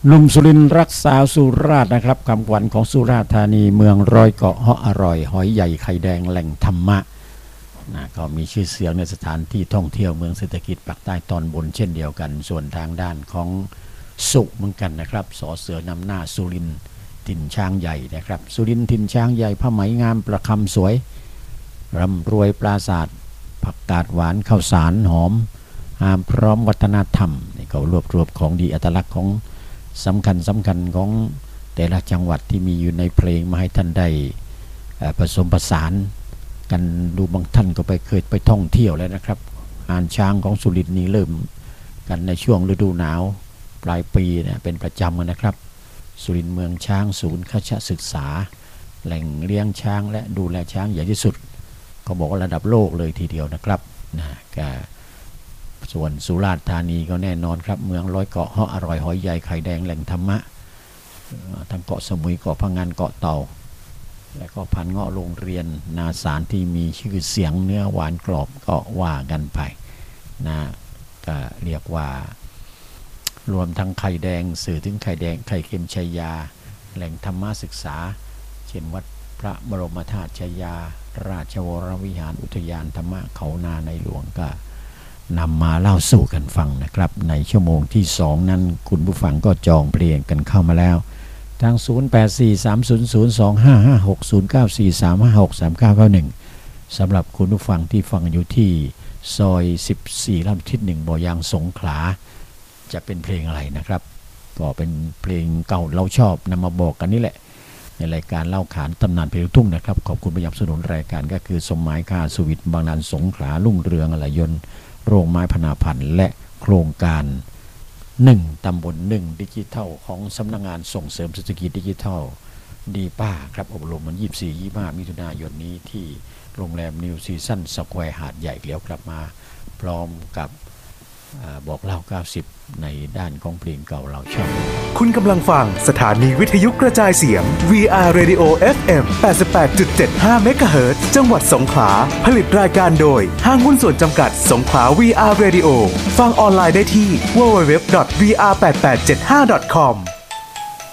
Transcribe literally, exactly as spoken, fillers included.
หนุ่มสุรินทร์รักสาวสุราษฎร์นะครับคำขวัญของสุราษฎร์ธานีเมืองร้อยเกาะเหาะอร่อยหอยใหญ่ไข่แดงแหล่งธรรมะนะก็มีชื่อเสียงในสถานที่ท่องเที่ยวเมืองเศรษฐกิจภาคใต้ตอนบนเช่นเดียวกันส่วนทางด้านของสุเหมือนกันนะครับสอเสือนำหน้าสุรินทร์ถิ่นช้างใหญ่นะครับสุรินทร์ถิ่นช้างใหญ่ผ้าไหมงามประคำสวยร่ำรวยปราสาทผักกาดหวานข้าวสารหอมหามพร้อมวัฒนธรรมนี่ก็รวบรวมของดีอัตลักษณ์ของสำคัญสำคัญของแต่ละจังหวัดที่มีอยู่ในเพลงมาให้ท่านได้ผสมผสานกันดูบางท่านก็ไปเคยไปท่องเที่ยวแล้วนะครับงานช้างของสุรินทร์นี้เริ่มกันในช่วงฤดูหนาวปลายปีเนี่ยเป็นประจำนะครับสุรินทร์เมืองช้างศูนย์คชศึกษาแหล่งเลี้ยงช้างและดูแลช้างใหญ่ที่สุดก็บอกว่าระดับโลกเลยทีเดียวนะครับนะก็ส่วนสุราษฎร์ธานีก็แน่นอนครับเมืองร้อยเกาะเหาะอร่อยหอยใหญ่ไข่แดงแหล่งธรรมะทั้งเกาะสมุยเกาะพังงานเกาะเต่าและก็พันเงาะโรงเรียนนาสารที่มีชื่อเสียงเนื้อหวานกรอบก็ว่ากันไปนะก็เรียกว่ารวมทั้งไข่แดงสื่อถึงไข่แดงไข่เค็มชัยยาแหล่งธรรมะศึกษาเช่นวัดพระบรมธาตุชัยยาราชวรวิหารอุทยานธรรมะเขานาในหลวงก็นำมาเล่าสู่กันฟังนะครับในชั่วโมงที่สองนั้นคุณผู้ฟังก็จองเพลงกันเข้ามาแล้วทางศูนย์ แปด สี่ สาม ศูนย์ ศูนย์ สอง ห้า ห้า หก ศูนย์ เก้า สี่ สาม ห้า หก สาม เก้า เก้า หนึ่งสำหรับคุณผู้ฟังที่ฟังอยู่ที่ซอยสิบสี่ลำทิศหนึ่งบ่อยางสงขลาจะเป็นเพลงอะไรนะครับก็เป็นเพลงเก่าเราชอบนำมาบอกกันนี่แหละในรายการเล่าขานตำนานเพลงลูกทุ่งนะครับขอบคุณผู้สนับสนุนรายการก็คือสมหมายค่าสุวิทย์บางนานสงขลาลุ่งเรืองอลยนต์โรงไม้พนาพันธ์และโครงการหนึ่งตำบลหนึ่งดิจิทัลของสำนักงานส่งเสริมเศรษฐกิจดิจิทัลดีป้าครับอบรมวันยี่สิบสี่ ยี่สิบห้ามิถุนายนนี้ที่โรงแรมนิวซีซั่นสแควร์หาดใหญ่เลี้ยวกลับมาพร้อมกับบอกเล่าเก้าสิบในด้านของเพลงเก่าเราชอบคุณกำลังฟังสถานีวิทยุกระจายเสียง วี อาร์ Radio เอฟ เอ็ม แปดสิบแปดจุดเจ็ดห้า เมกะเฮิรตซ์จังหวัดสงขลาผลิตรายการโดยห้างหุ้นส่วนจำกัดสงขลา วี อาร์ Radio ฟังออนไลน์ได้ที่ ดับเบิลยู ดับเบิลยู ดับเบิลยู ดอท วี อาร์ แปดแปดเจ็ดห้า ดอท คอม